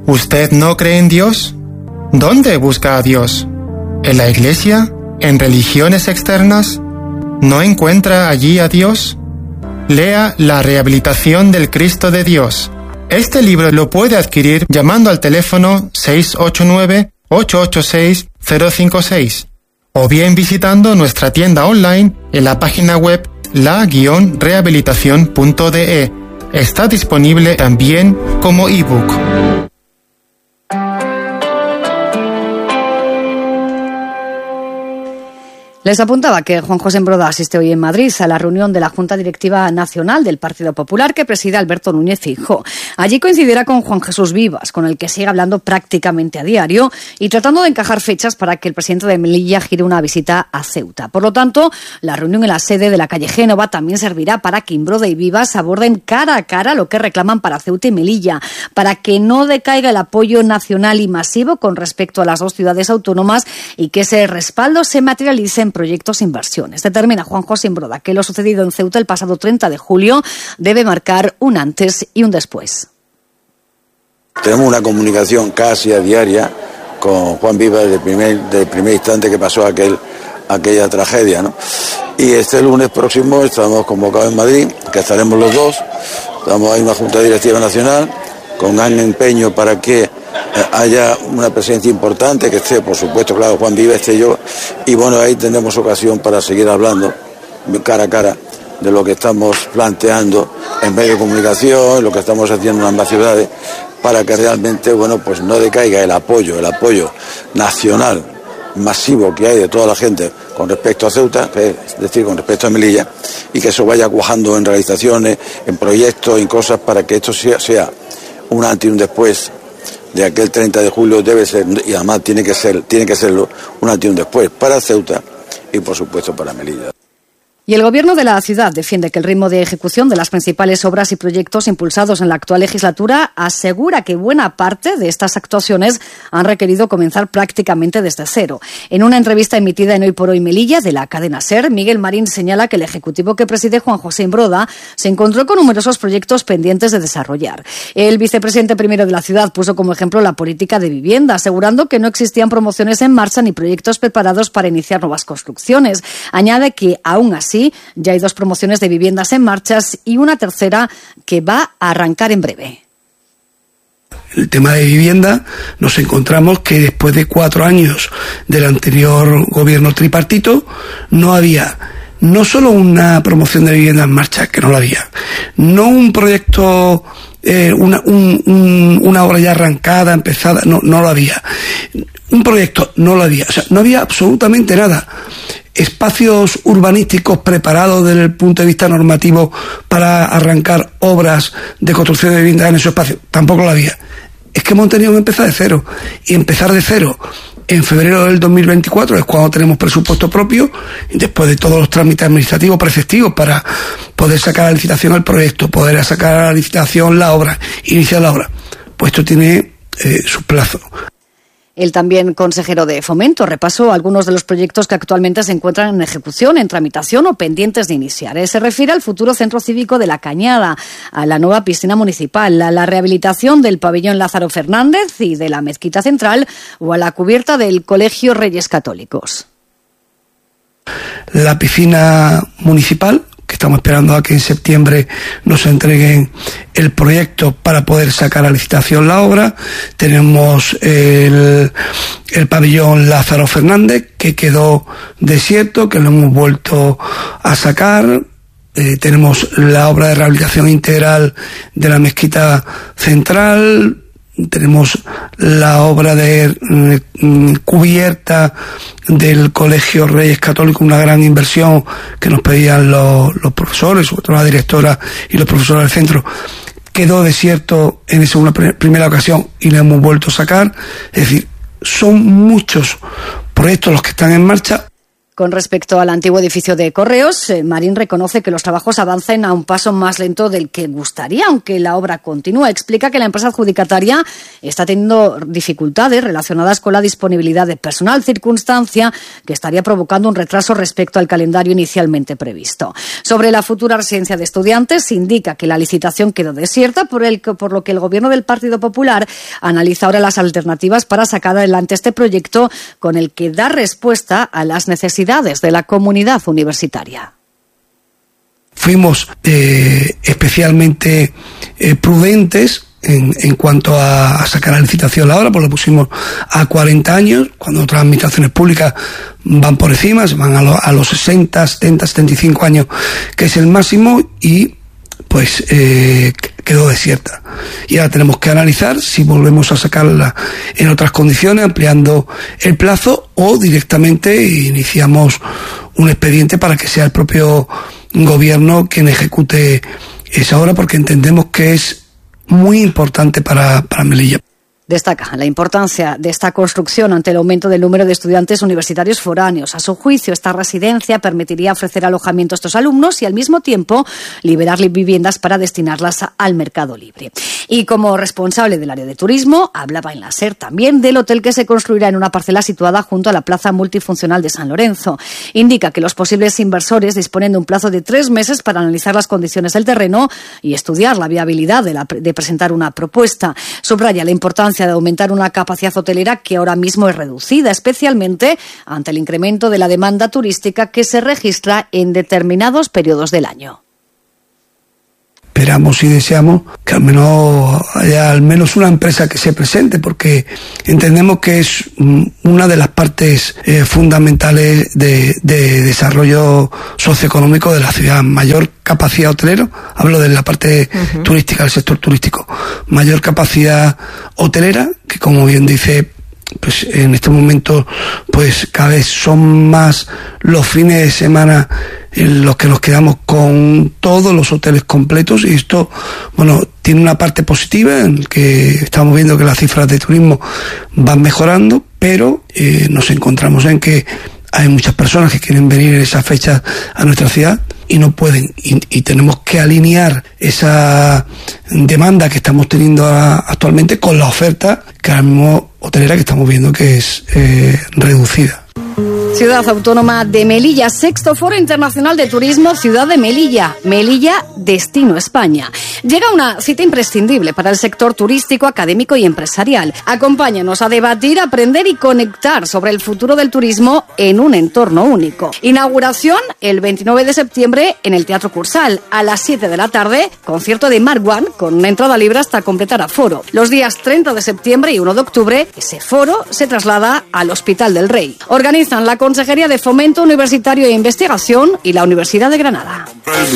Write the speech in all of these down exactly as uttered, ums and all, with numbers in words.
¿Usted no cree en Dios? ¿Dónde busca a Dios? ¿En la iglesia? ¿En religiones externas? ¿No encuentra allí a Dios? Lea La rehabilitación del Cristo de Dios. Este libro lo puede adquirir llamando al teléfono seis ocho nueve, ocho ocho seis, cero cinco seis o bien visitando nuestra tienda online en la página web la guion rehabilitación punto de. Está disponible también como ebook. Les apuntaba que Juan José Embroda asiste hoy en Madrid a la reunión de la Junta Directiva Nacional del Partido Popular que preside Alberto Núñez Feijóo. Allí coincidirá con Juan Jesús Vivas, con el que sigue hablando prácticamente a diario y tratando de encajar fechas para que el presidente de Melilla gire una visita a Ceuta. Por lo tanto, la reunión en la sede de la calle Génova también servirá para que Embroda y Vivas aborden cara a cara lo que reclaman para Ceuta y Melilla, para que no decaiga el apoyo nacional y masivo con respecto a las dos ciudades autónomas y que ese respaldo se materialice en proyectos e inversiones. Determina Juan José Embroda que lo sucedido en Ceuta el pasado treinta de julio debe marcar un antes y un después. Tenemos una comunicación casi a diaria con Juan Vivas desde el primer, desde el primer instante que pasó aquel, aquella tragedia, ¿no? Y este lunes próximo estamos convocados en Madrid, que estaremos los dos. Estamos ahí en una Junta Directiva Nacional con gran empeño para que haya una presencia importante, que esté, por supuesto, claro, Juan Vivas, esté yo, y bueno, ahí tendremos ocasión para seguir hablando cara a cara de lo que estamos planteando en medios de comunicación, lo que estamos haciendo en ambas ciudades, para que realmente, bueno, pues no decaiga el apoyo, el apoyo nacional masivo que hay de toda la gente con respecto a Ceuta, es decir, con respecto a Melilla, y que eso vaya cuajando en realizaciones, en proyectos, en cosas, para que esto sea, sea un antes y un después de aquel treinta de julio. Debe ser, y además tiene que ser, tiene que serlo un antes y un después para Ceuta y por supuesto para Melilla. Y el Gobierno de la ciudad defiende que el ritmo de ejecución de las principales obras y proyectos impulsados en la actual legislatura asegura que buena parte de estas actuaciones han requerido comenzar prácticamente desde cero. En una entrevista emitida en Hoy por Hoy Melilla de la cadena SER, Miguel Marín señala que el ejecutivo que preside Juan José Embroda se encontró con numerosos proyectos pendientes de desarrollar. El vicepresidente primero de la ciudad puso como ejemplo la política de vivienda, asegurando que no existían promociones en marcha ni proyectos preparados para iniciar nuevas construcciones. Añade que aún así Sí, ya hay dos promociones de viviendas en marcha y una tercera que va a arrancar en breve. El tema de vivienda, nos encontramos que después de cuatro años del anterior gobierno tripartito no había no solo una promoción de vivienda en marcha, que no la había, no un proyecto, eh, una, un, un, una obra ya arrancada, empezada, no, no lo había. Un proyecto no lo había, o sea, no había absolutamente nada. Espacios urbanísticos preparados desde el punto de vista normativo para arrancar obras de construcción de viviendas en esos espacios, tampoco lo había. Es que hemos tenido que empezar de cero, y empezar de cero en febrero del dos mil veinticuatro es cuando tenemos presupuesto propio, después de todos los trámites administrativos preceptivos para poder sacar a la licitación el proyecto, poder sacar a la licitación la obra, iniciar la obra. Pues esto tiene eh, su plazo. El también consejero de Fomento repasó algunos de los proyectos que actualmente se encuentran en ejecución, en tramitación o pendientes de iniciar. Se refiere al futuro centro cívico de La Cañada, a la nueva piscina municipal, a la rehabilitación del pabellón Lázaro Fernández y de la Mezquita Central o a la cubierta del Colegio Reyes Católicos. La piscina municipal, que estamos esperando a que en septiembre nos entreguen el proyecto para poder sacar a licitación la obra. Tenemos el, el pabellón Lázaro Fernández, que quedó desierto, que lo hemos vuelto a sacar. Eh, tenemos la obra de rehabilitación integral de la Mezquita Central. Tenemos la obra de eh, cubierta del Colegio Reyes Católicos, una gran inversión que nos pedían los, los profesores, sobre todo la directora y los profesores del centro. Quedó desierto en esa una primera ocasión y la hemos vuelto a sacar. Es decir, son muchos proyectos los que están en marcha. Con respecto al antiguo edificio de Correos, eh, Marín reconoce que los trabajos avanzan a un paso más lento del que gustaría, aunque la obra continúa. Explica que la empresa adjudicataria está teniendo dificultades relacionadas con la disponibilidad de personal, circunstancia que estaría provocando un retraso respecto al calendario inicialmente previsto. Sobre la futura residencia de estudiantes, indica que la licitación quedó desierta, por, el, por lo que el Gobierno del Partido Popular analiza ahora las alternativas para sacar adelante este proyecto con el que da respuesta a las necesidades de la comunidad universitaria. Fuimos eh, especialmente eh, prudentes en, en cuanto a, a sacar la licitación la obra, pues lo pusimos a cuarenta años, cuando otras administraciones públicas van por encima, se van a, lo, a los sesenta, setenta, setenta y cinco años, que es el máximo, y pues eh, quedó desierta. Y ahora tenemos que analizar si volvemos a sacarla en otras condiciones, ampliando el plazo, o directamente iniciamos un expediente para que sea el propio gobierno quien ejecute esa obra, porque entendemos que es muy importante para, para Melilla. Destaca la importancia de esta construcción ante el aumento del número de estudiantes universitarios foráneos. A su juicio, esta residencia permitiría ofrecer alojamiento a estos alumnos y al mismo tiempo liberar viviendas para destinarlas al mercado libre. Y como responsable del área de turismo, hablaba en la SER también del hotel que se construirá en una parcela situada junto a la plaza multifuncional de San Lorenzo. Indica que los posibles inversores disponen de un plazo de tres meses para analizar las condiciones del terreno y estudiar la viabilidad de, la, de presentar una propuesta. Subraya la importancia de aumentar una capacidad hotelera que ahora mismo es reducida, especialmente ante el incremento de la demanda turística que se registra en determinados periodos del año. Esperamos y deseamos que al menos haya al menos una empresa que se presente, porque entendemos que es una de las partes eh, fundamentales de, de desarrollo socioeconómico de la ciudad. Mayor capacidad hotelera, hablo de la parte uh-huh. turística, del sector turístico, mayor capacidad hotelera, que como bien dice, pues en este momento pues cada vez son más los fines de semana en los que nos quedamos con todos los hoteles completos, y esto, bueno, tiene una parte positiva en que estamos viendo que las cifras de turismo van mejorando, pero eh, nos encontramos en que hay muchas personas que quieren venir en esas fechas a nuestra ciudad y no pueden, y, y tenemos que alinear esa demanda que estamos teniendo a, actualmente con la oferta que ahora mismo hotelera que estamos viendo que es eh, reducida. Ciudad Autónoma de Melilla, sexto Foro Internacional de Turismo Ciudad de Melilla. Melilla, Destino España. Llega una cita imprescindible para el sector turístico, académico y empresarial. Acompáñanos a debatir, aprender y conectar sobre el futuro del turismo en un entorno único. Inauguración el veintinueve de septiembre en el Teatro Cursal. A las siete de la tarde, concierto de Mark One con una entrada libre hasta completar aforo. Los días treinta de septiembre y uno de octubre, ese foro se traslada al Hospital del Rey. Organizan la Consejería de Fomento Universitario e Investigación y la Universidad de Granada.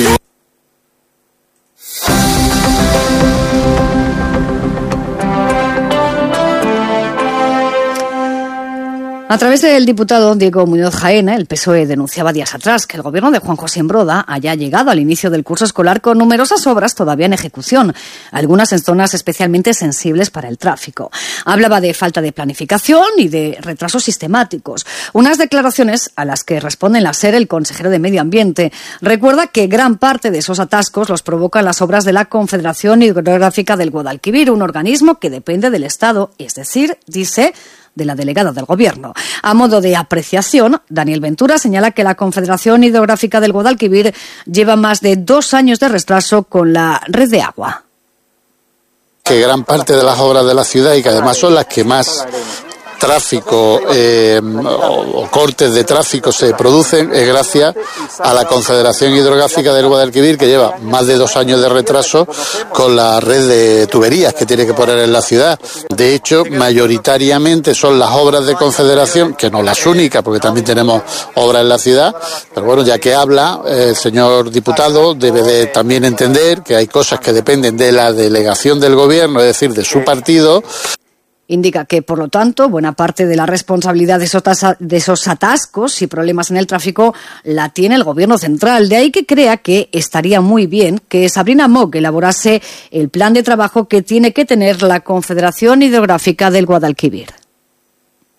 A través del diputado Diego Muñoz Jaena, el P S O E denunciaba días atrás que el gobierno de Juan José Embroda haya llegado al inicio del curso escolar con numerosas obras todavía en ejecución, algunas en zonas especialmente sensibles para el tráfico. Hablaba de falta de planificación y de retrasos sistemáticos, unas declaraciones a las que responde en la SER el consejero de Medio Ambiente. Recuerda que gran parte de esos atascos los provocan las obras de la Confederación Hidrográfica del Guadalquivir, un organismo que depende del Estado, es decir, dice, de la delegada del Gobierno. A modo de apreciación, Daniel Ventura señala que la Confederación Hidrográfica del Guadalquivir lleva más de dos años de retraso con la red de agua. Que gran parte de las obras de la ciudad, y que además son las que más tráfico eh, o, o cortes de tráfico se producen, es gracias a la Confederación Hidrográfica del Guadalquivir, que lleva más de dos años de retraso con la red de tuberías que tiene que poner en la ciudad. De hecho, mayoritariamente son las obras de Confederación, que no las únicas, porque también tenemos obras en la ciudad, pero bueno, ya que habla eh, el señor diputado, debe de también entender que hay cosas que dependen de la delegación del Gobierno, es decir, de su partido. Indica que, por lo tanto, buena parte de la responsabilidad de esos, de esos atascos y problemas en el tráfico la tiene el Gobierno central. De ahí que crea que estaría muy bien que Sabrina Mock elaborase el plan de trabajo que tiene que tener la Confederación Hidrográfica del Guadalquivir.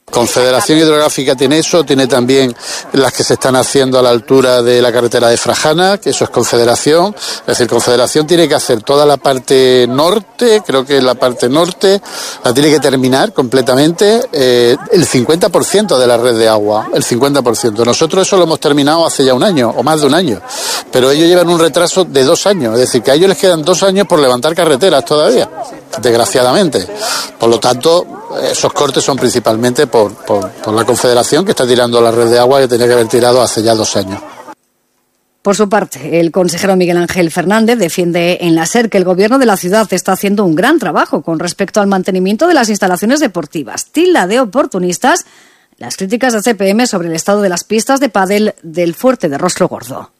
Confederación Hidrográfica tiene eso, tiene también las que se están haciendo a la altura de la carretera de Frajana, que eso es Confederación. Es decir, Confederación tiene que hacer toda la parte norte, creo que la parte norte la tiene que terminar completamente, eh, el cincuenta por ciento de la red de agua, el cincuenta por ciento. Nosotros eso lo hemos terminado hace ya un año, o más de un año, pero ellos llevan un retraso de dos años, es decir, que a ellos les quedan dos años por levantar carreteras todavía, desgraciadamente. Por lo tanto, esos cortes son principalmente por, por, por la Confederación, que está tirando la red de agua que tenía que haber tirado hace ya dos años. Por su parte, el consejero Miguel Ángel Fernández defiende en la SER que el gobierno de la ciudad está haciendo un gran trabajo con respecto al mantenimiento de las instalaciones deportivas. Tilda de oportunistas las críticas de C P M sobre el estado de las pistas de pádel del Fuerte de Rostro Gordo.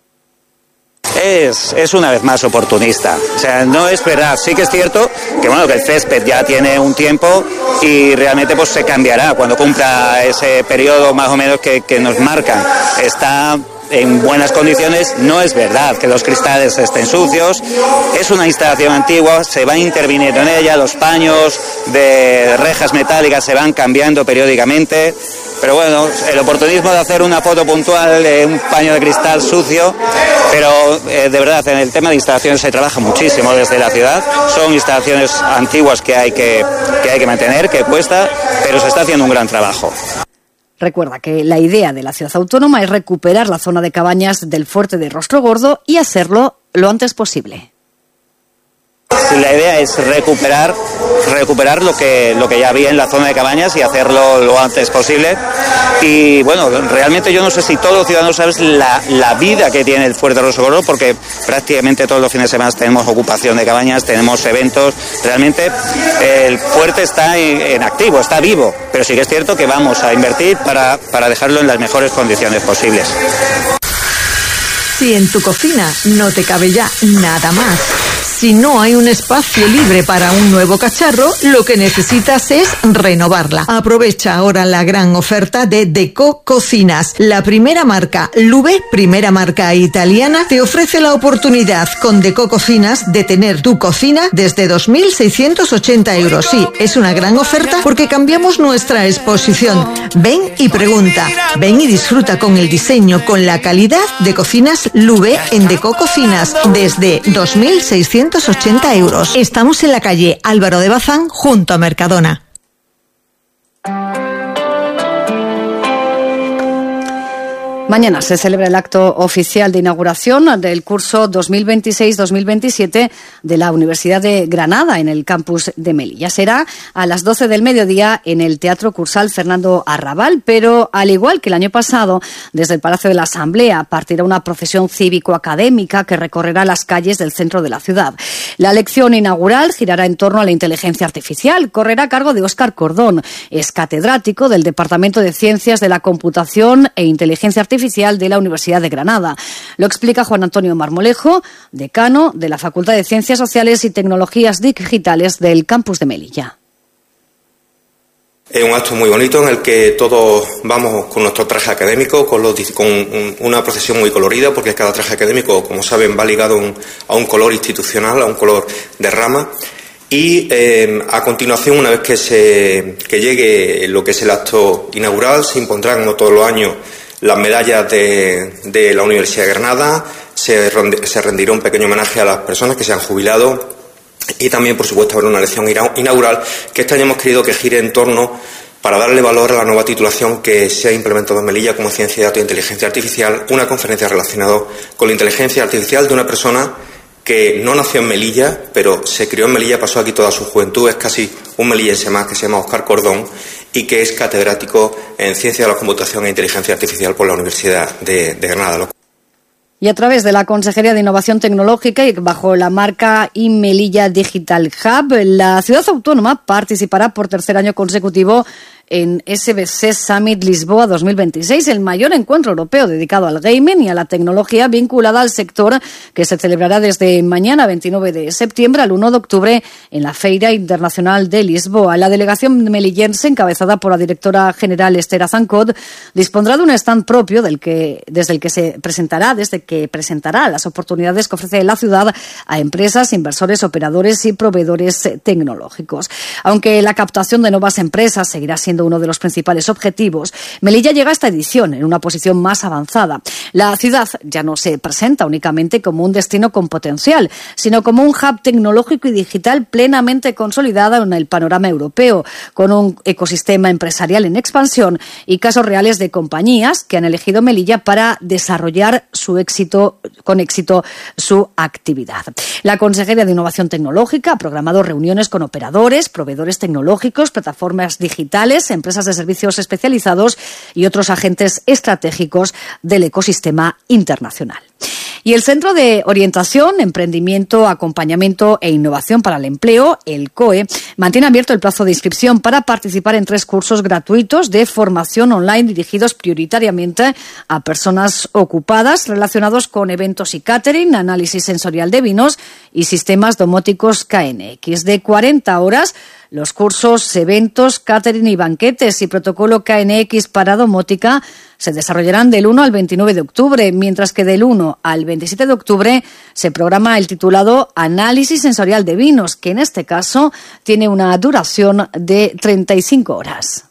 Es, es una vez más oportunista, o sea, no es verdad. Sí que es cierto que bueno que el césped ya tiene un tiempo y realmente pues se cambiará cuando cumpla ese periodo más o menos que, que nos marcan. Está en buenas condiciones, no es verdad que los cristales estén sucios, es una instalación antigua, se va interviniendo en ella, los paños de rejas metálicas se van cambiando periódicamente, pero bueno, el oportunismo de hacer una foto puntual de un paño de cristal sucio, pero eh, de verdad en el tema de instalaciones se trabaja muchísimo desde la ciudad, son instalaciones antiguas que hay que, que hay que mantener, que cuesta, pero se está haciendo un gran trabajo. Recuerda que la idea de la ciudad autónoma es recuperar la zona de cabañas del Fuerte de Rostro Gordo y hacerlo lo antes posible. La idea es recuperar recuperar lo que lo que ya había en la zona de cabañas y hacerlo lo antes posible. Y bueno, realmente yo no sé si todos los ciudadanos saben la, la vida que tiene el Fuerte de Rostro Gordo, porque prácticamente todos los fines de semana tenemos ocupación de cabañas, tenemos eventos. Realmente el fuerte está en, en activo, está vivo, pero sí que es cierto que vamos a invertir para, para dejarlo en las mejores condiciones posibles. Si en tu cocina no te cabe ya nada más, si no hay un espacio libre para un nuevo cacharro, lo que necesitas es renovarla. Aprovecha ahora la gran oferta de Deco Cocinas. La primera marca, Lube, primera marca italiana, te ofrece la oportunidad con Deco Cocinas de tener tu cocina desde dos mil seiscientos ochenta euros. Sí, es una gran oferta porque cambiamos nuestra exposición. Ven y pregunta. Ven y disfruta con el diseño, con la calidad de Cocinas Lube en Deco Cocinas desde dos mil seiscientos ochenta euros. Estamos en la calle Álvaro de Bazán, junto a Mercadona. Mañana se celebra el acto oficial de inauguración del curso dos mil veintiséis dos mil veintisiete de la Universidad de Granada en el campus de Melilla. Será a las doce del mediodía en el Teatro Cursal Fernando Arrabal, pero al igual que el año pasado, desde el Palacio de la Asamblea partirá una procesión cívico-académica que recorrerá las calles del centro de la ciudad. La lección inaugural girará en torno a la inteligencia artificial. Correrá a cargo de Óscar Cordón. Es catedrático del Departamento de Ciencias de la Computación e Inteligencia Artificial de la Universidad de Granada. Lo explica Juan Antonio Marmolejo, decano de la Facultad de Ciencias Sociales y Tecnologías Digitales del campus de Melilla. Es un acto muy bonito en el que todos vamos con nuestro traje académico, con, los, con un, una procesión muy colorida, porque cada traje académico, como saben, va ligado un, a un color institucional, a un color de rama. Y eh, a continuación, una vez que, se, que llegue lo que es el acto inaugural, se impondrán, como todos los años, las medallas de, de la Universidad de Granada, se, se rendirá un pequeño homenaje a las personas que se han jubilado y también, por supuesto, habrá una lección inaugural que este año hemos querido que gire en torno para darle valor a la nueva titulación que se ha implementado en Melilla como Ciencia de Datos e Inteligencia Artificial, una conferencia relacionada con la inteligencia artificial de una persona que no nació en Melilla, pero se crió en Melilla, pasó aquí toda su juventud, es casi un melillense más, que se llama Óscar Cordón, y que es catedrático en Ciencia de la Computación e Inteligencia Artificial por la Universidad de, de Granada. Y a través de la Consejería de Innovación Tecnológica y bajo la marca iMelilla Digital Hub, la ciudad autónoma participará por tercer año consecutivo en S B C Summit Lisboa dos mil veintiséis, el mayor encuentro europeo dedicado al gaming y a la tecnología vinculada al sector, que se celebrará desde mañana veintinueve de septiembre al uno de octubre en la Feira Internacional de Lisboa. La delegación melillense, encabezada por la directora general Esther Azancot, dispondrá de un stand propio del que, desde el que se presentará, desde que presentará las oportunidades que ofrece la ciudad a empresas, inversores, operadores y proveedores tecnológicos. Aunque la captación de nuevas empresas seguirá siendo uno de los principales objetivos, Melilla llega a esta edición en una posición más avanzada. La ciudad ya no se presenta únicamente como un destino con potencial, sino como un hub tecnológico y digital plenamente consolidado en el panorama europeo, con un ecosistema empresarial en expansión y casos reales de compañías que han elegido Melilla para desarrollar su éxito, con éxito su actividad. La Consejería de Innovación Tecnológica ha programado reuniones con operadores, proveedores tecnológicos, plataformas digitales, empresas de servicios especializados y otros agentes estratégicos del ecosistema internacional. Y el Centro de Orientación, Emprendimiento, Acompañamiento e Innovación para el Empleo, el C O E, mantiene abierto el plazo de inscripción para participar en tres cursos gratuitos de formación online dirigidos prioritariamente a personas ocupadas relacionados con eventos y catering, análisis sensorial de vinos y sistemas domóticos K N X. De cuarenta horas, los cursos, eventos, catering y banquetes y protocolo K N X para domótica se desarrollarán del uno al veintinueve de octubre, mientras que del uno al veintisiete de octubre se programa el titulado Análisis sensorial de vinos, que en este caso tiene una duración de treinta y cinco horas.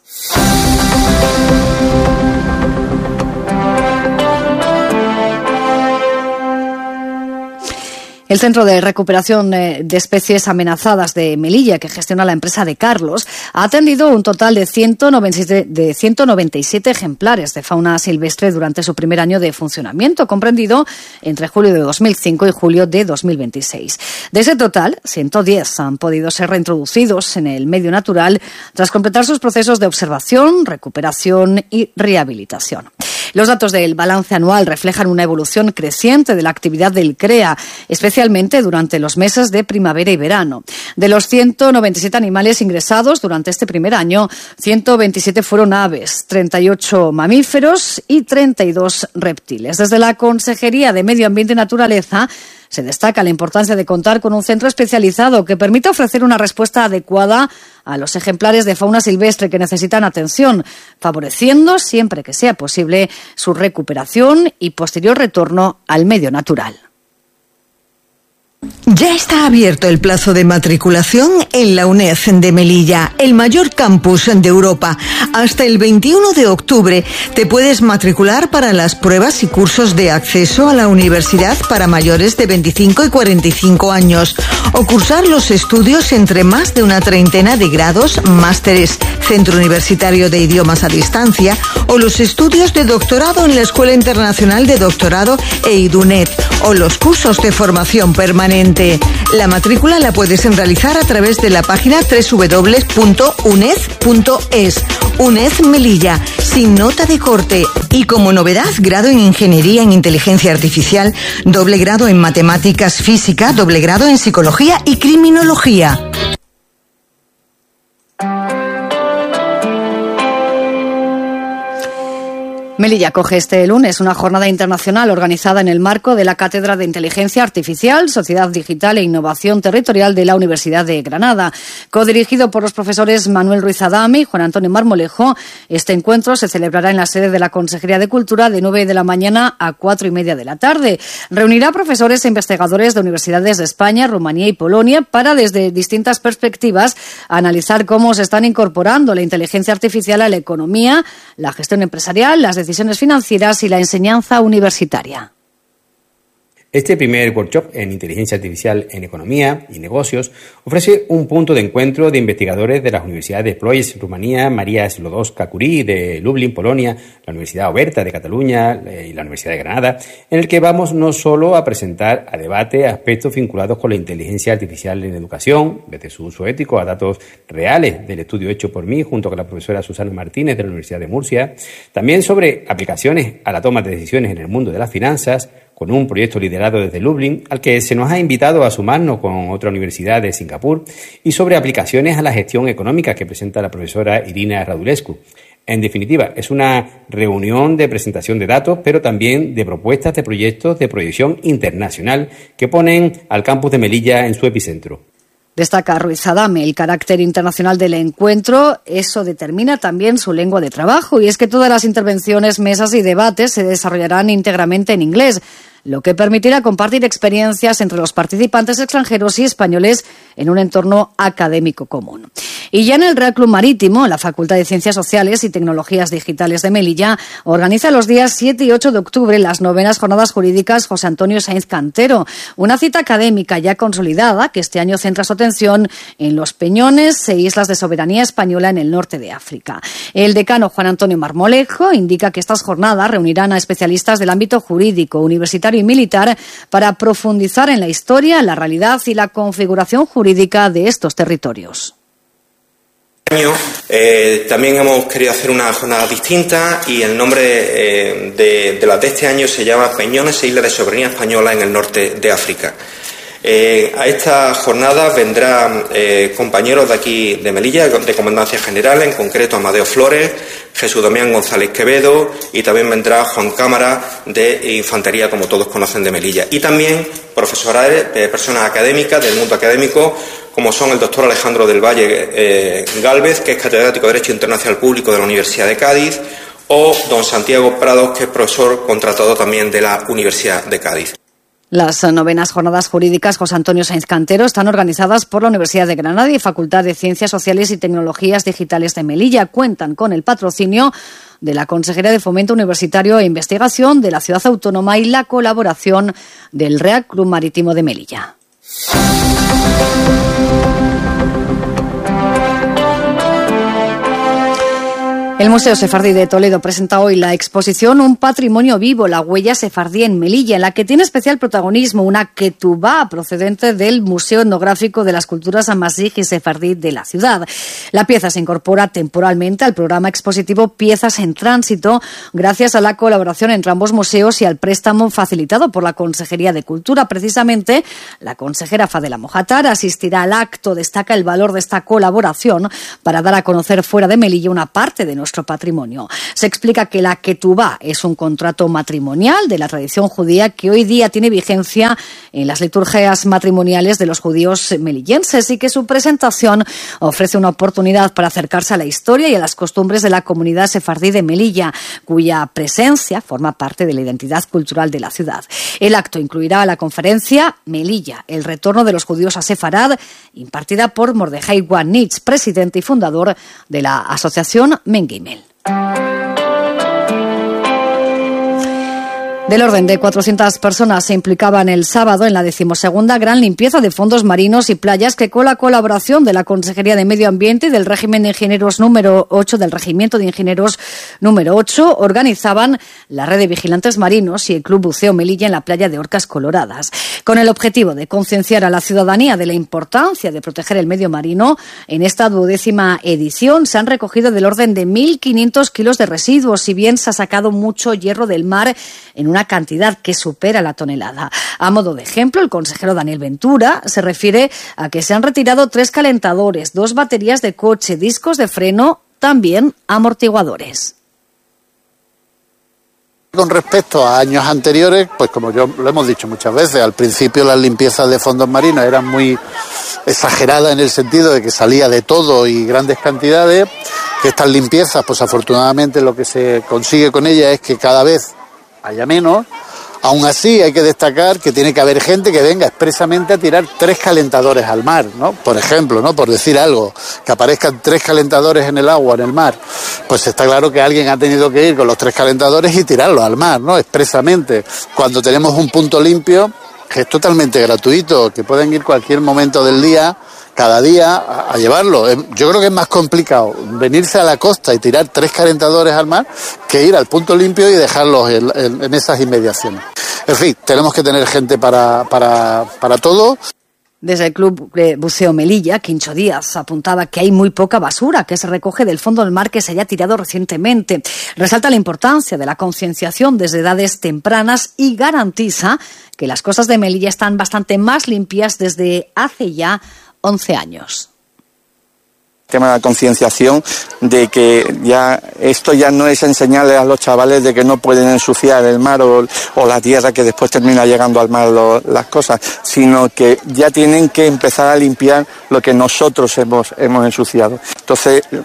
El Centro de Recuperación de Especies Amenazadas de Melilla, que gestiona la empresa de Carlos, ha atendido un total de ciento noventa y siete, de ciento noventa y siete ejemplares de fauna silvestre durante su primer año de funcionamiento, comprendido entre julio de dos mil cinco y julio de dos mil veintiséis. De ese total, ciento diez han podido ser reintroducidos en el medio natural tras completar sus procesos de observación, recuperación y rehabilitación. Los datos del balance anual reflejan una evolución creciente de la actividad del C R E A, especialmente durante los meses de primavera y verano. De los ciento noventa y siete animales ingresados durante este primer año, ciento veintisiete fueron aves, treinta y ocho mamíferos y treinta y dos reptiles. Desde la Consejería de Medio Ambiente y Naturaleza se destaca la importancia de contar con un centro especializado que permita ofrecer una respuesta adecuada a los ejemplares de fauna silvestre que necesitan atención, favoreciendo, siempre que sea posible, su recuperación y posterior retorno al medio natural. Ya está abierto el plazo de matriculación en la UNED de Melilla, el mayor campus de Europa. Hasta el veintiuno de octubre te puedes matricular para las pruebas y cursos de acceso a la universidad para mayores de veinticinco y cuarenta y cinco años, o cursar los estudios entre más de una treintena de grados, másteres, Centro Universitario de Idiomas a Distancia, o los estudios de doctorado en la Escuela Internacional de Doctorado e IDUNED, o los cursos de formación permanente. La matrícula la puedes realizar a través de la página doble u doble u doble u punto uned punto es. UNED Melilla, sin nota de corte. Y como novedad, grado en Ingeniería en Inteligencia Artificial, doble grado en Matemáticas Física, doble grado en Psicología y Criminología. Melilla acoge este lunes una jornada internacional organizada en el marco de la Cátedra de Inteligencia Artificial, Sociedad Digital e Innovación Territorial de la Universidad de Granada. Codirigido por los profesores Manuel Ruiz Adame y Juan Antonio Marmolejo, este encuentro se celebrará en la sede de la Consejería de Cultura de nueve de la mañana a cuatro y media de la tarde. Reunirá profesores e investigadores de universidades de España, Rumanía y Polonia para, desde distintas perspectivas, analizar cómo se están incorporando la inteligencia artificial a la economía, la gestión empresarial, las decisiones financieras y la enseñanza universitaria. Este primer workshop en inteligencia artificial en economía y negocios ofrece un punto de encuentro de investigadores de las universidades de Ploiești, Rumanía, María Slodowska-Curie de Lublin, Polonia, la Universidad Oberta de Cataluña y la Universidad de Granada, en el que vamos no solo a presentar a debate aspectos vinculados con la inteligencia artificial en educación, desde su uso ético a datos reales del estudio hecho por mí junto con la profesora Susana Martínez de la Universidad de Murcia, también sobre aplicaciones a la toma de decisiones en el mundo de las finanzas, con un proyecto liderado desde Lublin, al que se nos ha invitado a sumarnos con otra universidad de Singapur, y sobre aplicaciones a la gestión económica que presenta la profesora Irina Radulescu. En definitiva, es una reunión de presentación de datos, pero también de propuestas de proyectos de proyección internacional que ponen al campus de Melilla en su epicentro. Destaca Ruiz Adame el carácter internacional del encuentro. Eso determina también su lengua de trabajo, y es que todas las intervenciones, mesas y debates se desarrollarán íntegramente en inglés, lo que permitirá compartir experiencias entre los participantes extranjeros y españoles en un entorno académico común. Y ya en el Real Club Marítimo, la Facultad de Ciencias Sociales y Tecnologías Digitales de Melilla organiza los días siete y ocho de octubre las novenas jornadas jurídicas José Antonio Sainz Cantero, una cita académica ya consolidada que este año centra su atención en los peñones e islas de soberanía española en el norte de África. El decano Juan Antonio Marmolejo indica que estas jornadas reunirán a especialistas del ámbito jurídico, universitario y militar para profundizar en la historia, la realidad y la configuración jurídica de estos territorios. Año, eh, también hemos querido hacer una jornada distinta y el nombre eh, de, de la de este año se llama Peñones e Islas de Soberanía Española en el norte de África. Eh, a esta jornada vendrán eh, compañeros de aquí de Melilla, de Comandancia General, en concreto Amadeo Flores, Jesús Damián González Quevedo, y también vendrá Juan Cámara de Infantería, como todos conocen, de Melilla. Y también profesores, eh, personas académicas del mundo académico, como son el doctor Alejandro del Valle eh, Gálvez, que es catedrático de Derecho Internacional Público de la Universidad de Cádiz, o don Santiago Prados, que es profesor contratado también de la Universidad de Cádiz. Las novenas jornadas jurídicas José Antonio Sainz Cantero están organizadas por la Universidad de Granada y Facultad de Ciencias Sociales y Tecnologías Digitales de Melilla. Cuentan con el patrocinio de la Consejería de Fomento Universitario e Investigación de la Ciudad Autónoma y la colaboración del Real Club Marítimo de Melilla. El Museo Sefardí de Toledo presenta hoy la exposición Un patrimonio vivo, la huella sefardí en Melilla, en la que tiene especial protagonismo una ketubá procedente del Museo Etnográfico de las Culturas Amazigh y Sefardí de la ciudad. La pieza se incorpora temporalmente al programa expositivo Piezas en Tránsito, gracias a la colaboración entre ambos museos y al préstamo facilitado por la Consejería de Cultura. Precisamente, la consejera Fadela Mojatar asistirá al acto. Destaca el valor de esta colaboración para dar a conocer fuera de Melilla una parte de nuestro nuestro patrimonio. Se explica que la ketubá es un contrato matrimonial de la tradición judía que hoy día tiene vigencia en las liturgias matrimoniales de los judíos melillenses y que su presentación ofrece una oportunidad para acercarse a la historia y a las costumbres de la comunidad sefardí de Melilla, cuya presencia forma parte de la identidad cultural de la ciudad. El acto incluirá la conferencia Melilla, el retorno de los judíos a Sefarad, impartida por Mordejai Wanitz, presidente y fundador de la asociación Mengimel. Del orden de cuatrocientas personas se implicaban el sábado en la decimosegunda gran limpieza de fondos marinos y playas que, con la colaboración de la Consejería de Medio Ambiente y del Régimen de Ingenieros número ocho del Regimiento de Ingenieros número ocho, organizaban la Red de Vigilantes Marinos y el Club Buceo Melilla en la playa de Orcas Coloradas. Con el objetivo de concienciar a la ciudadanía de la importancia de proteger el medio marino, en esta duodécima edición se han recogido del orden de mil quinientos kilos de residuos, si bien se ha sacado mucho hierro del mar en una cantidad que supera la tonelada. A modo de ejemplo, el consejero Daniel Ventura se refiere a que se han retirado tres calentadores, dos baterías de coche, discos de freno, también amortiguadores. Con respecto a años anteriores, pues como yo lo hemos dicho muchas veces, al principio las limpiezas de fondos marinos eran muy exageradas en el sentido de que salía de todo y grandes cantidades, que estas limpiezas, pues afortunadamente lo que se consigue con ellas es que cada vez haya menos. Aún así hay que destacar que tiene que haber gente que venga expresamente a tirar tres calentadores al mar, ¿no? Por ejemplo, ¿no? Por decir algo, que aparezcan tres calentadores en el agua, en el mar, pues está claro que alguien ha tenido que ir con los tres calentadores y tirarlos al mar, ¿no? Expresamente. Cuando tenemos un punto limpio, que es totalmente gratuito, que pueden ir cualquier momento del día, cada día, a, a llevarlo. Yo creo que es más complicado venirse a la costa y tirar tres calentadores al mar que ir al punto limpio y dejarlos en, en, en esas inmediaciones. En fin, tenemos que tener gente para, para, para todo. Desde el Club Buceo Melilla, Quincho Díaz apuntaba que hay muy poca basura que se recoge del fondo del mar que se haya tirado recientemente. Resalta la importancia de la concienciación desde edades tempranas y garantiza que las costas de Melilla están bastante más limpias desde hace ya once años. El tema de la concienciación de que ya esto ya no es enseñarles a los chavales de que no pueden ensuciar el mar o, o la tierra que después termina llegando al mar lo, las cosas, sino que ya tienen que empezar a limpiar lo que nosotros hemos, hemos ensuciado. Entonces,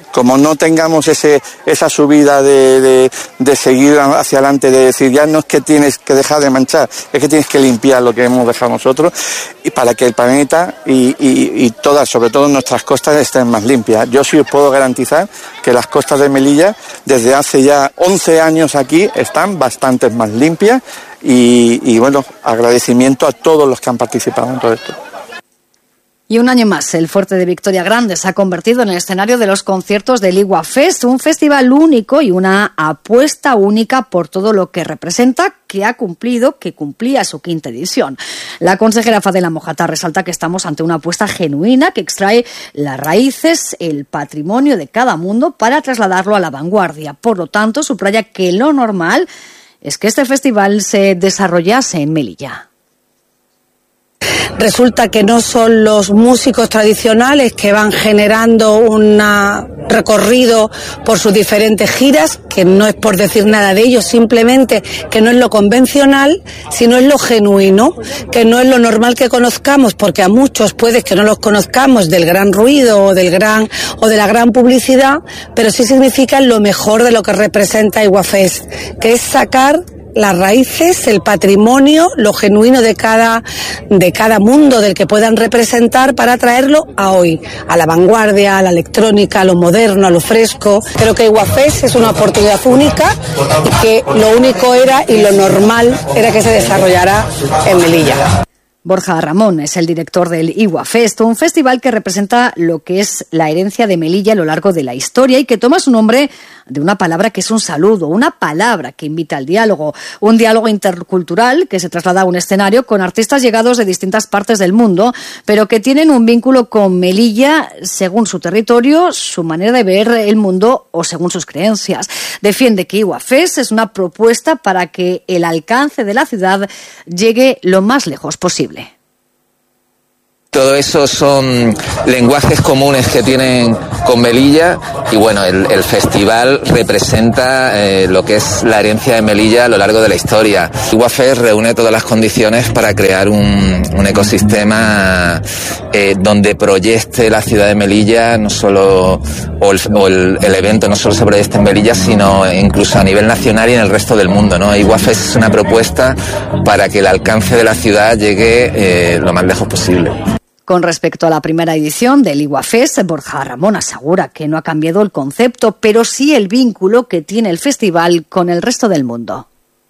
como no tengamos ese esa subida de, de, de seguir hacia adelante, de decir ya no es que tienes que dejar de manchar, es que tienes que limpiar lo que hemos dejado nosotros, y para que el planeta y, y, y todas, sobre todo nuestras costas, estén más limpias. Yo sí os puedo garantizar que las costas de Melilla desde hace ya once años aquí están bastante más limpias y, y bueno, agradecimiento a todos los que han participado en todo esto. Y un año más, el Fuerte de Victoria Grande se ha convertido en el escenario de los conciertos del Igua Fest, un festival único y una apuesta única por todo lo que representa, que ha cumplido, que cumplía su quinta edición. La consejera Fadela Mojata resalta que estamos ante una apuesta genuina que extrae las raíces, el patrimonio de cada mundo para trasladarlo a la vanguardia. Por lo tanto, subraya que lo normal es que este festival se desarrollase en Melilla. Resulta que no son los músicos tradicionales que van generando un recorrido por sus diferentes giras, que no es por decir nada de ellos, simplemente que no es lo convencional, sino es lo genuino, que no es lo normal que conozcamos, porque a muchos puede que no los conozcamos del gran ruido o del gran o de la gran publicidad, pero sí significa lo mejor de lo que representa Igua Fest, que es sacar las raíces, el patrimonio, lo genuino de cada, de cada mundo del que puedan representar para traerlo a hoy, a la vanguardia, a la electrónica, a lo moderno, a lo fresco. Creo que Igua Fest es una oportunidad única y que lo único era y lo normal era que se desarrollara en Melilla. Borja Ramón es el director del Igua Fest, un festival que representa lo que es la herencia de Melilla a lo largo de la historia y que toma su nombre de una palabra que es un saludo, una palabra que invita al diálogo, un diálogo intercultural que se traslada a un escenario con artistas llegados de distintas partes del mundo, pero que tienen un vínculo con Melilla según su territorio, su manera de ver el mundo o según sus creencias. Defiende que Igua Fest es una propuesta para que el alcance de la ciudad llegue lo más lejos posible. Todo eso son lenguajes comunes que tienen con Melilla y bueno, el, el festival representa eh, lo que es la herencia de Melilla a lo largo de la historia. Igua Fest reúne todas las condiciones para crear un, un ecosistema eh, donde proyecte la ciudad de Melilla, no solo, o, el, o el, el evento no solo se proyecte en Melilla, sino incluso a nivel nacional y en el resto del mundo, ¿no? Igua Fest es una propuesta para que el alcance de la ciudad llegue eh, lo más lejos posible. Con respecto a la primera edición del Igua Fest, Borja Ramón asegura que no ha cambiado el concepto, pero sí el vínculo que tiene el festival con el resto del mundo.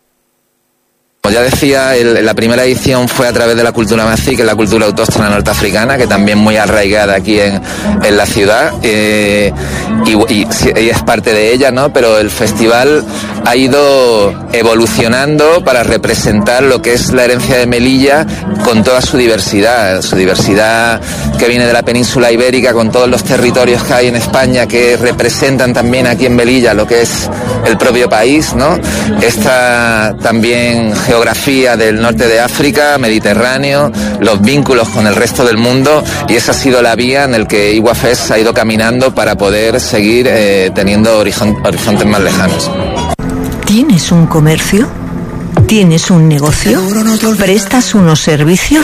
Como ya decía, el, la primera edición fue a través de la cultura mací, que es la cultura autóctona norteafricana, que también muy arraigada aquí en, en la ciudad, eh, y, y, y es parte de ella, ¿no? Pero el festival ha ido evolucionando para representar lo que es la herencia de Melilla con toda su diversidad, su diversidad que viene de la península ibérica, con todos los territorios que hay en España que representan también aquí en Melilla lo que es el propio país, ¿no? Esta también geografía del norte de África, Mediterráneo, los vínculos con el resto del mundo, y esa ha sido la vía en el que Igua Fest ha ido caminando para poder seguir eh, teniendo horizon- horizontes más lejanos. ¿Tienes un comercio? ¿Tienes un negocio? ¿Prestas unos servicios?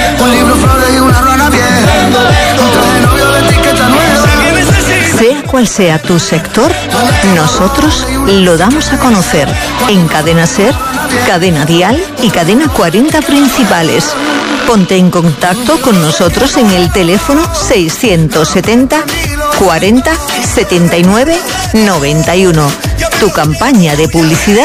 Sea cual sea tu sector, nosotros lo damos a conocer en Cadena Ser, Cadena Dial y Cadena cuarenta Principales. Ponte en contacto con nosotros en el teléfono seiscientos setenta cuarenta setenta y nueve noventa y uno. Tu campaña de publicidad